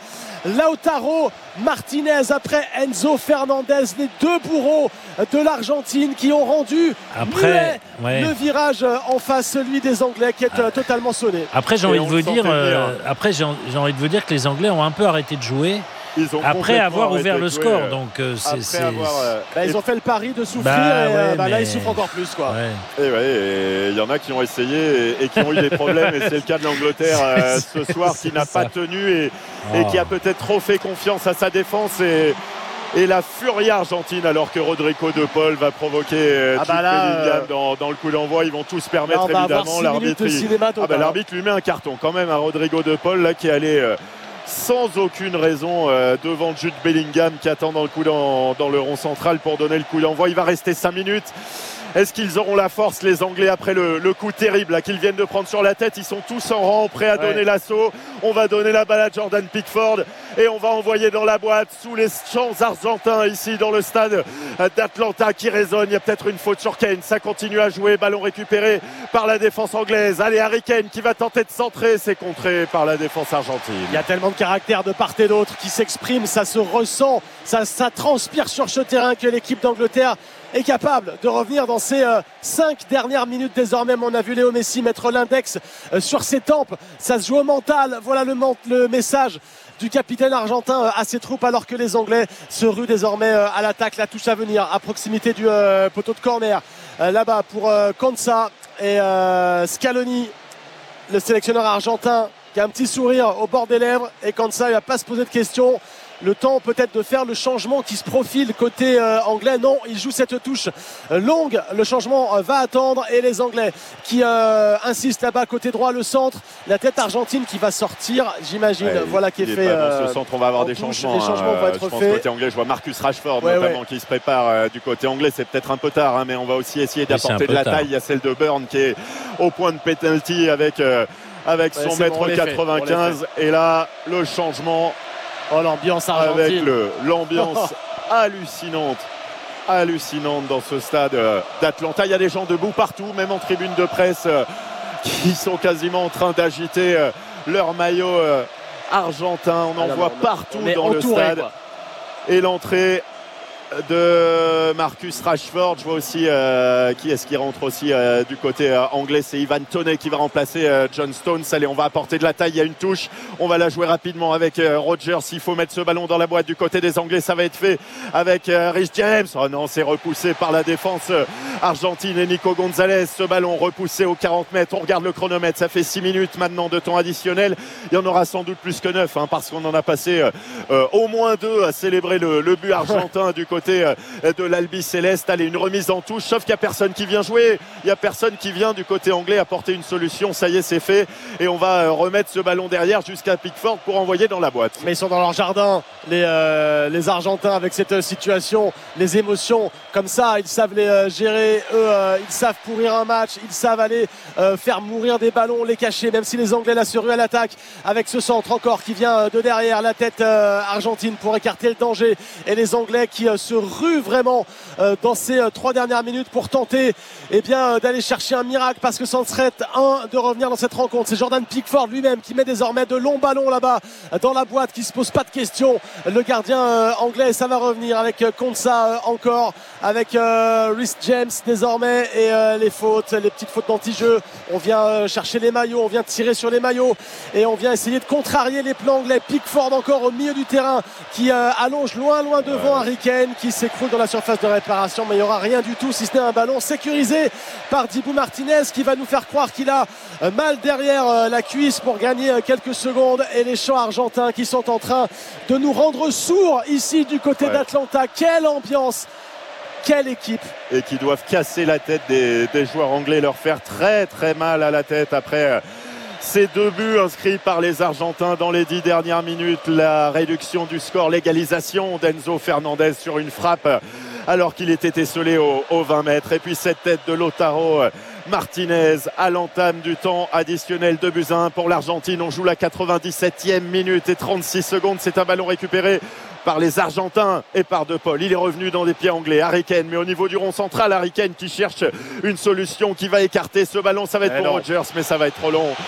Lautaro Martinez après Enzo Fernandez, les deux bourreaux de l'Argentine qui ont rendu après, ouais. le virage en face, celui des Anglais qui est ah. totalement sonné. Après j'ai envie de vous dire, euh, après j'ai envie de vous dire que les Anglais ont un peu arrêté de jouer. Ils ont après avoir ouvert le jouer, score, euh, donc euh, c'est, c'est... Avoir, euh, bah, ils ont fait le pari de souffrir bah, et euh, ouais, bah, mais... là ils souffrent encore plus quoi. Ouais. Et ouais, il y en a qui ont essayé et, et qui ont eu des problèmes et c'est le cas de l'Angleterre euh, ce soir qui n'a ça. pas tenu et, oh. et qui a peut-être trop fait confiance à sa défense et, et la furie argentine alors que Rodrigo de Paul va provoquer euh, ah bah là, Bellingham euh... dans, dans le coup d'envoi. Ils vont tous permettre là, évidemment l'arbitre. Cinéma, ah bah, l'arbitre lui met un carton quand même à Rodrigo de Paul là qui est allé euh, sans aucune raison euh, devant Jude Bellingham qui attend dans le coup dans, dans le rond central pour donner le coup d'envoi. Il va rester cinq minutes. Est-ce qu'ils auront la force, les Anglais, après le, le coup terrible là, qu'ils viennent de prendre sur la tête? Ils sont tous en rang, prêts à ouais. donner l'assaut. On va donner la balle à Jordan Pickford et on va envoyer dans la boîte sous les champs argentins ici dans le stade d'Atlanta qui résonne. Il y a peut-être une faute sur Kane. Ça continue à jouer. Ballon récupéré par la défense anglaise. Allez, Harry Kane qui va tenter de centrer. C'est contré par la défense argentine. Il y a tellement de caractère de part et d'autre qui s'exprime. Ça se ressent. Ça, ça transpire sur ce terrain que l'équipe d'Angleterre est capable de revenir dans ces euh, cinq dernières minutes désormais. On a vu Léo Messi mettre l'index euh, sur ses tempes. Ça se joue au mental. Voilà le, le message du capitaine argentin euh, à ses troupes alors que les Anglais se ruent désormais euh, à l'attaque. La touche à venir à proximité du euh, poteau de corner. Euh, là-bas pour euh, Konsa et euh, Scaloni, le sélectionneur argentin qui a un petit sourire au bord des lèvres. Et Konsa, il ne va pas se poser de questions. Le temps peut-être de faire le changement qui se profile côté euh, anglais. Non, il joue cette touche euh, longue. Le changement euh, va attendre et les Anglais qui euh, insistent là-bas côté droit, le centre. La tête argentine qui va sortir, j'imagine. Ouais, voilà qui est fait. Euh, dans ce centre, on va avoir des touche, changements. Les changements hein, vont être je pense faits. Côté anglais, je vois Marcus Rashford ouais, notamment ouais. qui se prépare euh, du côté anglais. C'est peut-être un peu tard, hein, mais on va aussi essayer d'apporter de la tard. taille. Il y a celle de Burn qui est au point de penalty avec, euh, avec ouais, son mètre bon, quatre-vingt-quinze. Et là, le changement. Oh, l'ambiance argentine. Avec le, l'ambiance hallucinante, hallucinante dans ce stade euh, d'Atlanta. Il y a des gens debout partout, même en tribune de presse, euh, qui sont quasiment en train d'agiter euh, leur maillot euh, argentin. On en ah, voit non, partout dans le stade. Quoi. Et l'entrée de Marcus Rashford. Je vois aussi euh, qui est-ce qui rentre aussi euh, du côté euh, anglais, c'est Ivan Toney qui va remplacer euh, John Stones. Allez, on va apporter de la taille, il y a une touche, on va la jouer rapidement avec euh, Rogers. Il faut mettre ce ballon dans la boîte du côté des Anglais, ça va être fait avec euh, Rhys James. Oh non, c'est repoussé par la défense euh, argentine et Nico Gonzalez. Ce ballon repoussé aux quarante mètres. On regarde le chronomètre, ça fait six minutes maintenant de temps additionnel. Il y en aura sans doute plus que neuf hein, parce qu'on en a passé euh, euh, au moins deux à célébrer le, le but argentin du côté côté euh, de l'Albi Céleste. Allez, une remise en touche, sauf qu'il n'y a personne qui vient jouer. Il n'y a personne qui vient du côté anglais apporter une solution. Ça y est, c'est fait. Et on va euh, remettre ce ballon derrière jusqu'à Pickford pour envoyer dans la boîte. Mais ils sont dans leur jardin, les, euh, les Argentins, avec cette euh, situation, les émotions comme ça. Ils savent les euh, gérer. Eux, euh, ils savent pourrir un match. Ils savent aller euh, faire mourir des ballons, les cacher, même si les Anglais là se ruent à l'attaque avec ce centre encore qui vient euh, de derrière. La tête euh, argentine pour écarter le danger. Et les Anglais qui euh, se ruent vraiment euh, dans ces euh, trois dernières minutes pour tenter eh bien, euh, d'aller chercher un miracle, parce que ça en serait un de revenir dans cette rencontre. C'est Jordan Pickford lui-même qui met désormais de longs ballons là-bas dans la boîte, qui se pose pas de questions. Le gardien euh, anglais, ça va revenir avec euh, Konsa euh, encore, avec euh, Reece James désormais, et euh, les fautes, les petites fautes d'anti-jeu. On vient euh, chercher les maillots, on vient tirer sur les maillots et on vient essayer de contrarier les plans anglais. Pickford encore au milieu du terrain qui euh, allonge loin loin devant Harry Kane, qui s'écroule dans la surface de réparation, mais il n'y aura rien du tout si ce n'est un ballon sécurisé par Dibu Martinez, qui va nous faire croire qu'il a euh, mal derrière euh, la cuisse pour gagner euh, quelques secondes. Et les chants argentins qui sont en train de nous rendre sourds ici du côté ouais. d'Atlanta. Quelle ambiance, quelle équipe, et qui doivent casser la tête des, des joueurs anglais, leur faire très très mal à la tête après euh, ces deux buts inscrits par les Argentins dans les dix dernières minutes. La réduction du score, l'égalisation d'Enzo Fernandez sur une frappe alors qu'il était esselé au, au vingt mètres, et puis cette tête de Lautaro Martinez à l'entame du temps additionnel. Deux buts à un pour l'Argentine. On joue la quatre-vingt-dix-septième minute et trente-six secondes. C'est un ballon récupéré par les Argentins et par De Paul. Il est revenu dans des pieds anglais. Harry Kane, mais au niveau du rond central, Harry Kane qui cherche une solution, qui va écarter ce ballon. Ça va être pour Rodgers, mais ça va être trop long.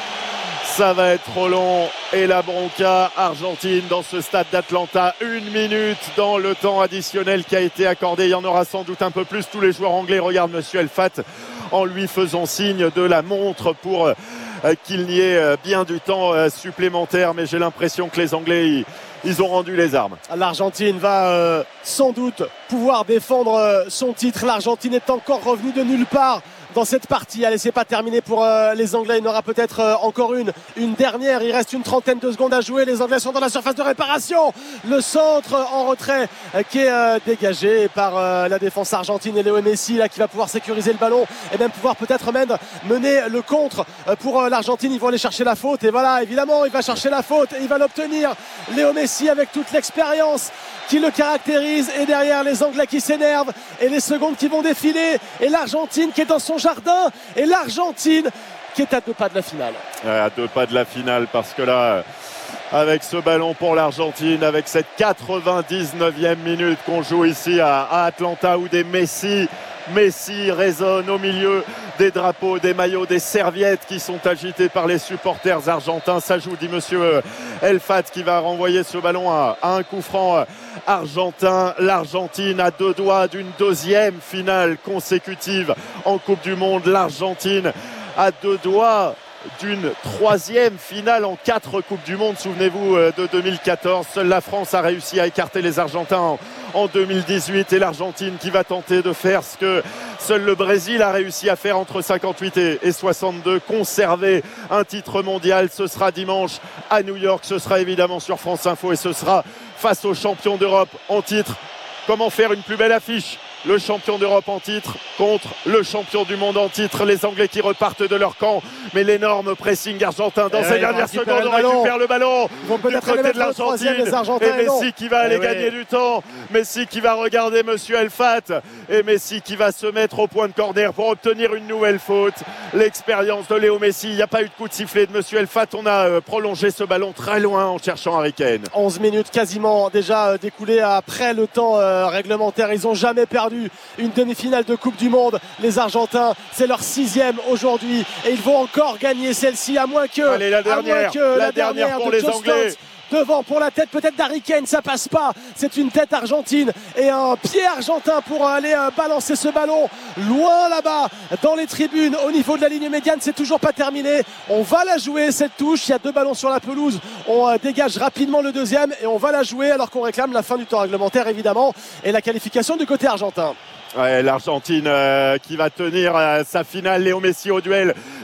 Ça va être trop long. Et la bronca argentine dans ce stade d'Atlanta. Une minute dans le temps additionnel qui a été accordé. Il y en aura sans doute un peu plus. Tous les joueurs anglais regardent Monsieur Elfat en lui faisant signe de la montre pour euh, qu'il n'y ait euh, bien du temps euh, supplémentaire. Mais j'ai l'impression que les Anglais, ils, ils ont rendu les armes. L'Argentine va euh, sans doute pouvoir défendre euh, son titre. L'Argentine est encore revenue de nulle part dans cette partie. Allez, c'est pas terminé pour euh, les Anglais. Il y en aura peut-être euh, encore une, une dernière. Il reste une trentaine de secondes à jouer. Les Anglais sont dans la surface de réparation. Le centre en retrait euh, qui est euh, dégagé par euh, la défense argentine, et Léo Messi là qui va pouvoir sécuriser le ballon et même pouvoir peut-être même mener le contre euh, pour euh, l'Argentine. Ils vont aller chercher la faute, et voilà, évidemment, il va chercher la faute et il va l'obtenir. Léo Messi avec toute l'expérience qui le caractérise, et derrière les Anglais qui s'énervent et les secondes qui vont défiler, et l'Argentine qui est dans son jardin, et l'Argentine qui est à deux pas de la finale. Ouais, à deux pas de la finale, parce que là, avec ce ballon pour l'Argentine, avec cette quatre-vingt-dix-neuvième minute qu'on joue ici à, à Atlanta, où des Messi Messi résonne au milieu des drapeaux, des maillots, des serviettes qui sont agitées par les supporters argentins. Ça joue, dit monsieur Elfat, qui va renvoyer ce ballon à, à un coup franc argentin. L'Argentine à deux doigts d'une deuxième finale consécutive en Coupe du Monde. L'Argentine à deux doigts d'une troisième finale en quatre Coupes du Monde. Souvenez-vous de deux mille quatorze, seule la France a réussi à écarter les Argentins en deux mille dix-huit, et l'Argentine qui va tenter de faire ce que seul le Brésil a réussi à faire entre cinquante-huit et soixante-deux, conserver un titre mondial. Ce sera dimanche à New York, ce sera évidemment sur France Info, et ce sera face aux champions d'Europe en titre. Comment faire une plus belle affiche? Le champion d'Europe en titre contre le champion du monde en titre. Les Anglais qui repartent de leur camp, mais l'énorme pressing argentin dans ces dernières secondes, on récupère le ballon du côté de l'Argentine, et Messi qui va aller gagner du temps, Messi qui va regarder monsieur Elfat, et Messi qui va se mettre au point de corner pour obtenir une nouvelle faute. L'expérience de Léo Messi. Il n'y a pas eu de coup de sifflet de monsieur Elfat. On a prolongé ce ballon très loin en cherchant Harry Kane. onze minutes quasiment déjà découlées après le temps réglementaire. Ils n'ont jamais perdu une demi-finale de Coupe du Monde. Les Argentins, c'est leur sixième aujourd'hui, et ils vont encore gagner celle-ci, à moins que, Allez, la dernière, que la, la dernière, dernière pour de les Joe Anglais. Stones. Devant pour la tête peut-être d'Harry Kane, ça passe pas. C'est une tête argentine et un pied argentin pour aller euh, balancer ce ballon loin là-bas dans les tribunes au niveau de la ligne médiane. C'est toujours pas terminé. On va la jouer cette touche. Il y a deux ballons sur la pelouse. On euh, dégage rapidement le deuxième et on va la jouer alors qu'on réclame la fin du temps réglementaire évidemment et la qualification du côté argentin. Ouais, l'Argentine euh, qui va tenir euh, sa finale. Léo Messi au duel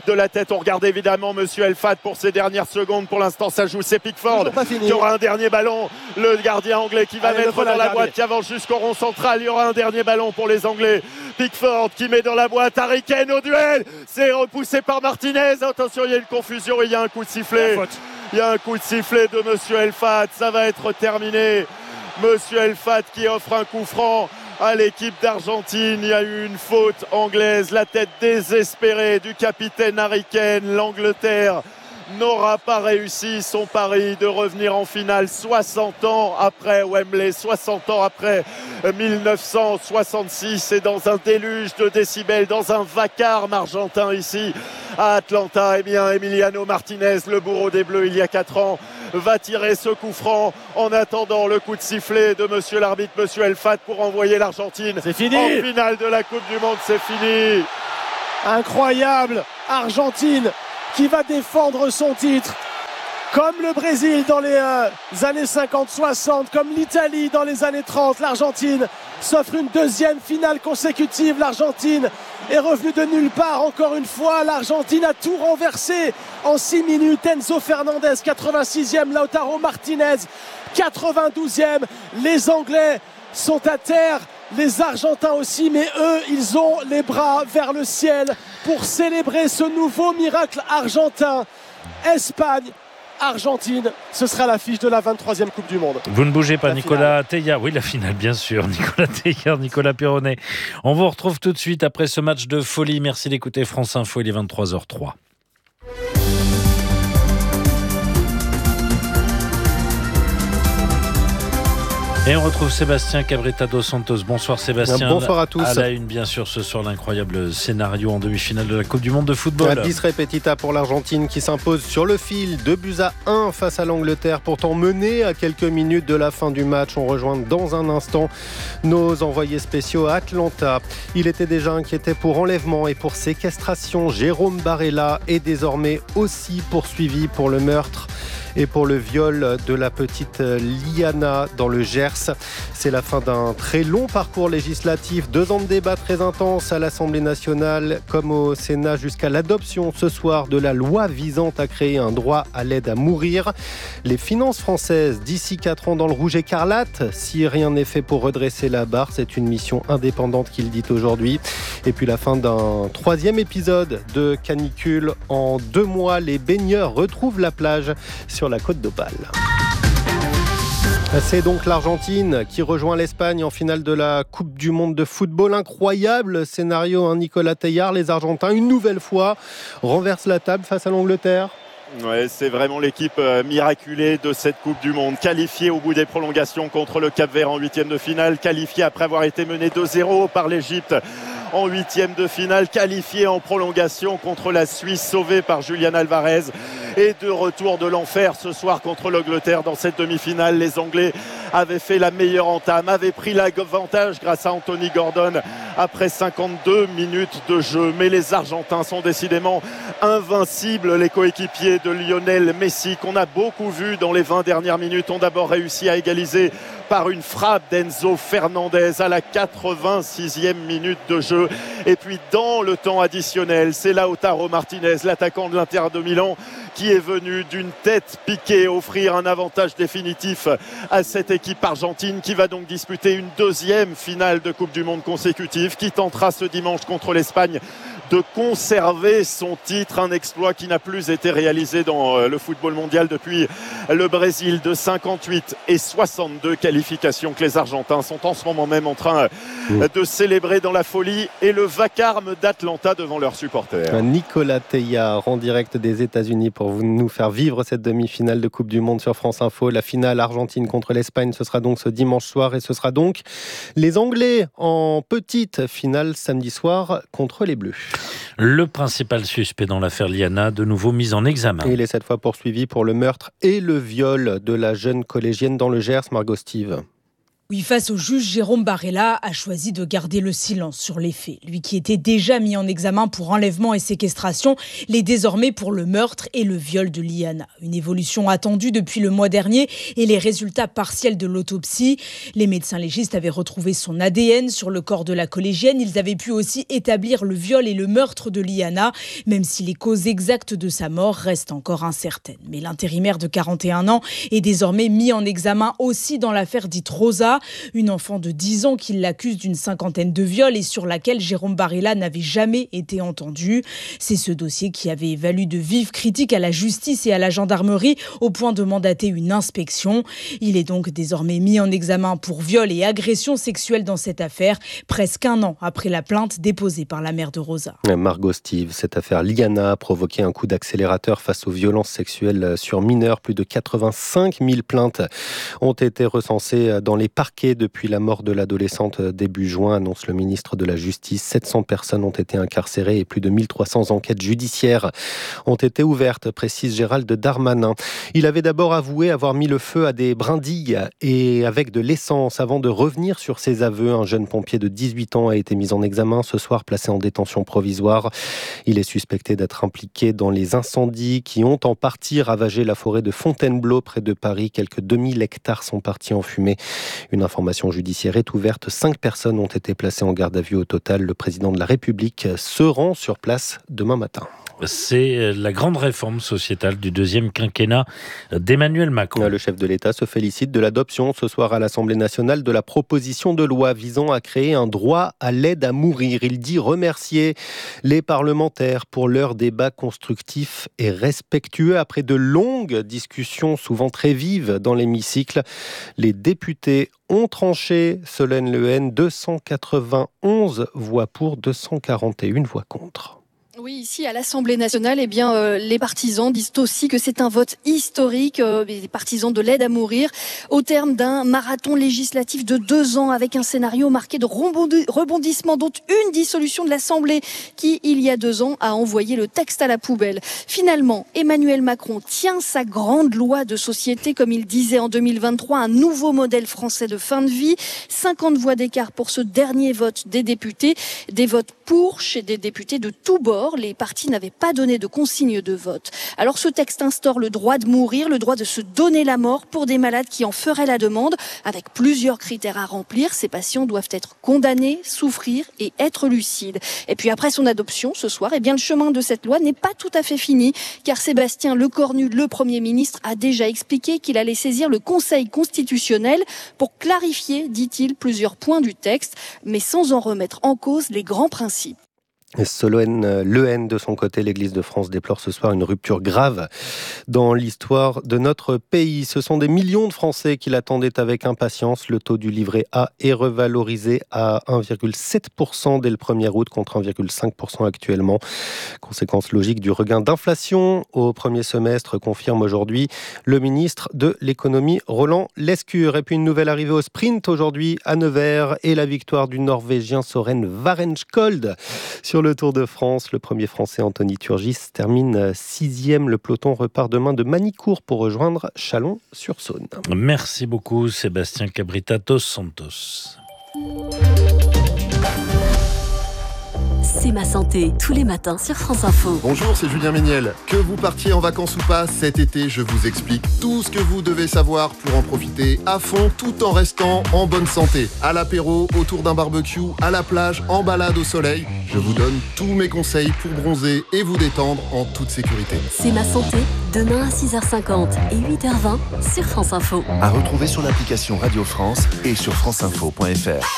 de la tête. On regarde évidemment Monsieur Elfad pour ses dernières secondes. Pour l'instant, ça joue, c'est Pickford qui aura un dernier ballon. Le gardien anglais qui va Allez, mettre dans la boîte, qui avance jusqu'au rond central. Il y aura un dernier ballon pour les Anglais. Pickford qui met dans la boîte. Harry Kane au duel. C'est repoussé par Martinez. Attention, il y a une confusion. Il y a un coup de sifflet. Il y a un coup de sifflet de Monsieur Elfad. Ça va être terminé. Monsieur Elfad qui offre un coup franc à l'équipe d'Argentine. Il y a eu une faute anglaise. La tête désespérée du capitaine Harry Kane. L'Angleterre n'aura pas réussi son pari de revenir en finale soixante ans après Wembley, soixante ans après mille neuf cent soixante-six, et dans un déluge de décibels, dans un vacarme argentin ici à Atlanta. Eh bien, Emiliano Martinez, le bourreau des Bleus il y a quatre ans, va tirer ce coup franc en attendant le coup de sifflet de monsieur l'arbitre, monsieur Elfad, pour envoyer l'Argentine c'est fini. En finale de la Coupe du Monde. C'est fini. Incroyable. Argentine qui va défendre son titre, comme le Brésil dans les euh, années cinquante soixante, comme l'Italie dans les années trente. L'Argentine s'offre une deuxième finale consécutive. L'Argentine est revenue de nulle part encore une fois. L'Argentine a tout renversé en six minutes. Enzo Fernandez, quatre-vingt-sixième, Lautaro Martinez, quatre-vingt-douzième. Les Anglais sont à terre, les Argentins aussi, mais eux, ils ont les bras vers le ciel pour célébrer ce nouveau miracle argentin. Espagne, Argentine, ce sera l'affiche de la vingt-troisième Coupe du Monde. Vous ne bougez pas, la Nicolas Teilhard. Oui, la finale, bien sûr. Nicolas Teilhard, Nicolas Perronnet. On vous retrouve tout de suite après ce match de folie. Merci d'écouter France Info, il est vingt-trois heures zéro trois. Et on retrouve Sébastien Cabrita dos Santos. Bonsoir Sébastien. Bonsoir à tous. À la une, bien sûr, ce soir, l'incroyable scénario en demi-finale de la Coupe du Monde de football. Bis repetita pour l'Argentine qui s'impose sur le fil, deux buts à un face à l'Angleterre, pourtant menée à quelques minutes de la fin du match. On rejoint dans un instant nos envoyés spéciaux à Atlanta. Il était déjà inquiété pour enlèvement et pour séquestration. Jérôme Barella est désormais aussi poursuivi pour le meurtre et pour le viol de la petite Liana dans le Gers. C'est la fin d'un très long parcours législatif, deux ans de débats très intenses à l'Assemblée nationale comme au Sénat, jusqu'à l'adoption ce soir de la loi visant à créer un droit à l'aide à mourir. Les finances françaises d'ici quatre ans dans le rouge écarlate, si rien n'est fait pour redresser la barre. C'est une mission indépendante qu'il dit aujourd'hui. Et puis la fin d'un troisième épisode de canicule. En deux mois, les baigneurs retrouvent la plage sur la côte d'Opale. C'est donc l'Argentine qui rejoint l'Espagne en finale de la Coupe du Monde de football. Incroyable scénario, hein, Nicolas Teilhard. Les Argentins, une nouvelle fois, renversent la table face à l'Angleterre. Ouais, c'est vraiment l'équipe euh, miraculée de cette Coupe du Monde, qualifiée au bout des prolongations contre le Cap-Vert en huitième de finale, qualifiée après avoir été menée deux zéro par l'Égypte en huitième de finale, qualifiée en prolongation contre la Suisse, sauvée par Julian Alvarez, et de retour de l'enfer ce soir contre l'Angleterre dans cette demi-finale. Les Anglais avaient fait la meilleure entame, avaient pris l'avantage grâce à Anthony Gordon après cinquante-deux minutes de jeu, mais les Argentins sont décidément invincibles. Les coéquipiers de Lionel Messi, qu'on a beaucoup vu dans les vingt dernières minutes, ont d'abord réussi à égaliser par une frappe d'Enzo Fernandez à la quatre-vingt-sixième minute de jeu. Et puis dans le temps additionnel, c'est Lautaro Martinez, l'attaquant de l'Inter de Milan, qui est venu d'une tête piquée offrir un avantage définitif à cette équipe argentine, qui va donc disputer une deuxième finale de Coupe du Monde consécutive, qui tentera ce dimanche contre l'Espagne de conserver son titre, un exploit qui n'a plus été réalisé dans le football mondial depuis le Brésil de cinquante-huit et soixante-deux qualifications, que les Argentins sont en ce moment même en train de célébrer dans la folie et le vacarme d'Atlanta devant leurs supporters. Nicolas Teilhard en direct des États-Unis pour vous nous faire vivre cette demi-finale de Coupe du Monde sur France Info. La finale Argentine contre l'Espagne, ce sera donc ce dimanche soir, et ce sera donc les Anglais en petite finale samedi soir contre les Bleus. Le principal suspect dans l'affaire Liana, de nouveau mis en examen. Il est cette fois poursuivi pour le meurtre et le viol de la jeune collégienne dans le Gers, Margot Steve. Oui, face au juge, Jérôme Barella a choisi de garder le silence sur les faits. Lui qui était déjà mis en examen pour enlèvement et séquestration, l'est désormais pour le meurtre et le viol de Liana. Une évolution attendue depuis le mois dernier et les résultats partiels de l'autopsie. Les médecins légistes avaient retrouvé son A D N sur le corps de la collégienne. Ils avaient pu aussi établir le viol et le meurtre de Liana, même si les causes exactes de sa mort restent encore incertaines. Mais l'intérimaire de quarante et un ans est désormais mis en examen aussi dans l'affaire dite Rosa. Une enfant de dix ans qui l'accuse d'une cinquantaine de viols et sur laquelle Jérôme Barella n'avait jamais été entendu. C'est ce dossier qui avait valu de vives critiques à la justice et à la gendarmerie au point de mandater une inspection. Il est donc désormais mis en examen pour viol et agression sexuelle dans cette affaire, presque un an après la plainte déposée par la mère de Rosa. Margot Steve, cette affaire Liana a provoqué un coup d'accélérateur face aux violences sexuelles sur mineurs. Plus de quatre-vingt-cinq mille plaintes ont été recensées dans les parquets depuis la mort de l'adolescente début juin, annonce le ministre de la Justice. sept cents personnes ont été incarcérées et plus de mille trois cents enquêtes judiciaires ont été ouvertes, précise Gérald Darmanin. Il avait d'abord avoué avoir mis le feu à des brindilles et avec de l'essence avant de revenir sur ses aveux. Un jeune pompier de dix-huit ans a été mis en examen ce soir, placé en détention provisoire. Il est suspecté d'être impliqué dans les incendies qui ont en partie ravagé la forêt de Fontainebleau près de Paris. Quelques deux mille hectares sont partis en fumée. Une information judiciaire est ouverte. Cinq personnes ont été placées en garde à vue au total. Le président de la République se rend sur place demain matin. C'est la grande réforme sociétale du deuxième quinquennat d'Emmanuel Macron. Le chef de l'État se félicite de l'adoption ce soir à l'Assemblée nationale de la proposition de loi visant à créer un droit à l'aide à mourir. Il dit remercier les parlementaires pour leur débat constructif et respectueux. Après de longues discussions, souvent très vives dans l'hémicycle, les députés ont tranché. Solène Lehen, deux cent quatre-vingt-onze voix pour, deux cent quarante et une voix contre. Oui, ici à l'Assemblée nationale, eh bien, euh, les partisans disent aussi que c'est un vote historique, euh, les partisans de l'aide à mourir, au terme d'un marathon législatif de deux ans avec un scénario marqué de rebondissements, dont une dissolution de l'Assemblée qui, il y a deux ans, a envoyé le texte à la poubelle. Finalement, Emmanuel Macron tient sa grande loi de société, comme il disait en deux mille vingt-trois, un nouveau modèle français de fin de vie. cinquante voix d'écart pour ce dernier vote des députés, des votes pour chez des députés de tous bords. Les partis n'avaient pas donné de consigne de vote. Alors ce texte instaure le droit de mourir, le droit de se donner la mort pour des malades qui en feraient la demande, avec plusieurs critères à remplir. Ces patients doivent être condamnés, souffrir et être lucides. Et puis après son adoption ce soir, eh bien le chemin de cette loi n'est pas tout à fait fini, car Sébastien Lecornu, le Premier ministre, a déjà expliqué qu'il allait saisir le Conseil constitutionnel pour clarifier, dit-il, plusieurs points du texte, mais sans en remettre en cause les grands principes. Solène Lehen, de son côté, l'Église de France déplore ce soir une rupture grave dans l'histoire de notre pays. Ce sont des millions de Français qui l'attendaient avec impatience. Le taux du livret A est revalorisé à un virgule sept pour cent dès le premier août contre un virgule cinq pour cent actuellement. Conséquence logique du regain d'inflation au premier semestre, confirme aujourd'hui le ministre de l'économie Roland Lescure. Et puis une nouvelle arrivée au sprint aujourd'hui à Nevers et la victoire du Norvégien Søren Varenskold sur le Tour de France. Le premier Français, Anthony Turgis, termine sixième. Le peloton repart demain de Manicourt pour rejoindre Chalon-sur-Saône. Merci beaucoup Sébastien Cabrita-Dos Santos. C'est ma santé, tous les matins sur France Info. Bonjour, c'est Julien Méniel. Que vous partiez en vacances ou pas, cet été, je vous explique tout ce que vous devez savoir pour en profiter à fond tout en restant en bonne santé. À l'apéro, autour d'un barbecue, à la plage, en balade au soleil, je vous donne tous mes conseils pour bronzer et vous détendre en toute sécurité. C'est ma santé, demain à six heures cinquante et huit heures vingt sur France Info. À retrouver sur l'application Radio France et sur franceinfo point f r.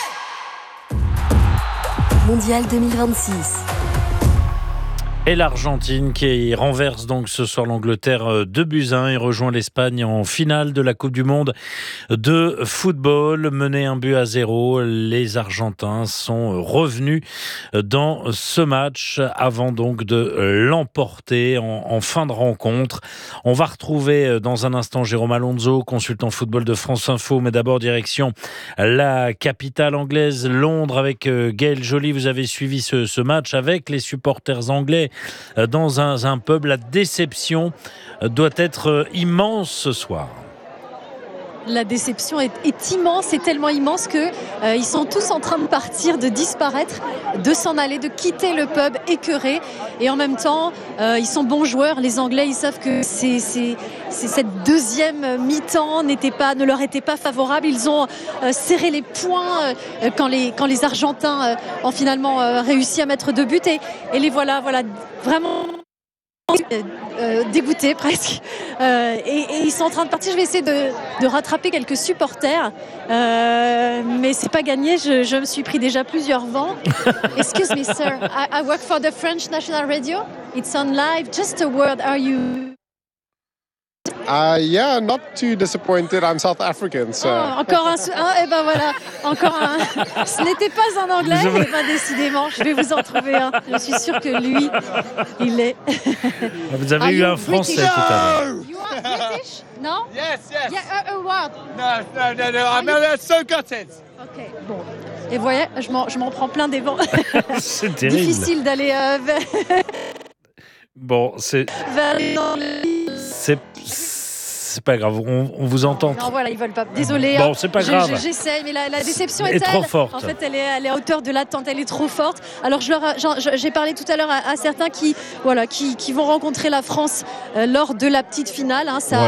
Mondial deux mille vingt-six. Et l'Argentine qui renverse donc ce soir l'Angleterre deux buts à un et rejoint l'Espagne en finale de la Coupe du Monde de football. Mené un but à zéro, les Argentins sont revenus dans ce match avant donc de l'emporter en, en fin de rencontre. On va retrouver dans un instant Jérôme Alonso, consultant football de France Info, mais d'abord direction la capitale anglaise, Londres, avec Gaël Joly. Vous avez suivi ce, ce match avec les supporters anglais dans un, un pub. La déception doit être immense ce soir. la déception est, est immense, est tellement immense que euh, ils sont tous en train de partir, de disparaître, de s'en aller, de quitter le pub écœuré. Et en même temps, euh, ils sont bons joueurs. Les Anglais, ils savent que c'est, c'est, c'est cette deuxième mi-temps n'était pas, ne leur était pas favorable. Ils ont euh, serré les poings euh, quand les quand les Argentins euh, ont finalement euh, réussi à mettre deux buts. Et, et les voilà, voilà, vraiment. Euh, dégoûtés presque euh, et, et ils sont en train de partir. Je vais essayer de, de rattraper quelques supporters euh, mais c'est pas gagné. Je, je me suis pris déjà plusieurs vents. Excuse me sir, I, I work for the French National Radio, it's on live, just a word, are you Uh, yeah, not too disappointed. I'm South African, so. Oh, encore un, un, et ben voilà, encore un. Ce n'était pas un Anglais, et ben décidément, je vais vous en trouver un. Je suis sûre que lui, il est. Vous avez are eu un Français British? Tout à l'heure. You are British? No? Yes, yes. Yeah, a, a what? No, no, no, no. I'm you... so gutted. Ok, bon. Et vous voyez, je m'en, je m'en prends plein des vents. C'est terrible. Difficile d'aller euh, vers. Bon, c'est. Vers les C'est. C'est pas grave, on, on vous entend. Non, voilà, ils veulent pas. Désolé. Bon, c'est pas grave. J'essaie, mais la, la déception est, est trop telle. forte. En fait, elle est, elle est à hauteur de l'attente, elle est trop forte. Alors, je leur, j'ai parlé tout à l'heure à, à certains qui, voilà, qui, qui vont rencontrer la France euh, lors de la petite finale. Hein, ça, ouais.